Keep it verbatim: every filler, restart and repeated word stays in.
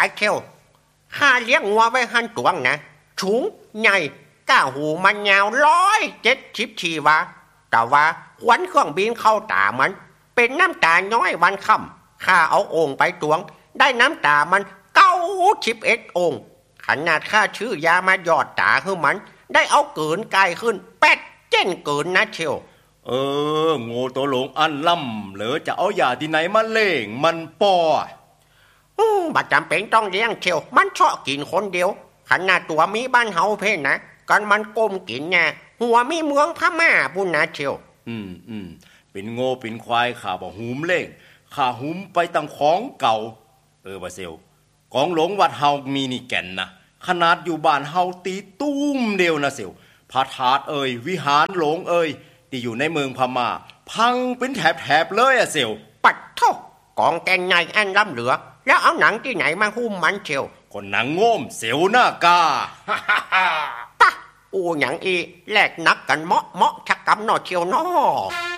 อ้เขียวข้าเลี้ยงงัวไว้หันตวงนะสูงใหญ่ก้าหูมันยาวร้อยเจ็ดสิบชีวะแต่ว่าควันเครื่องบินเข้าตามันเป็นน้ำตาน้อยวันค่ำข้าเอาโอ่งไปตวงได้น้ำตามันเก้าสิบเอ็ดองค์ขนาดข้าชื่อยามาหยอดตาคือมันได้เอาเกินกายขึ้นแปดเจ้นเกินนะเชียวเออโง่ตัวหลงอันล่ำเหลือจะเอายาที่ไหนมาเล่งมันปออืมบัดจำเป็นต้องเลี้ยงเชียวมันชอบกินคนเดียวขนาดตัวมีบ้านเฮาเพ่นนะกันมันก้มกินแน่หัวมีเมืองพม่าปุ่นนะเชียวอืมอืมเป็นโง่เป็นควายข้าบอกหุมเล่งข้าหุมไปตั้งของเก่าเออบาเซลกองหลงวัดเฮามีนี่แก่นนะขนาดอยู่บ้านเฮาตีตุ้มเดียวนะเซลพระธาตุเอ่ยวิหารหลงเอ่ยที่อยู่ในเมืองพม่าพังเป็นแถบๆเลยอะเซลปัดเท่ากองแกงในอันล้ำเหลือแล้วเอาหนังที่ไหนมาหุ้มมันเชียวคนหนังโง่มเซลหน้ากาปะอูหยังอีแลกนักกันเมาะเมาะชักกำนอเชียวน้อ